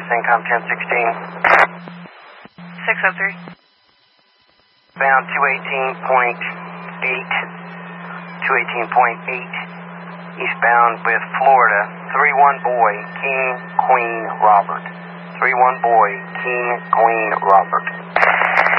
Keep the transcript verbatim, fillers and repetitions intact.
Syncom ten sixteen. six oh three. Bound two eighteen point eight. two eighteen point eight. Eastbound with Florida. three one boy, King, Queen, Robert. three one boy, King, Queen, Robert.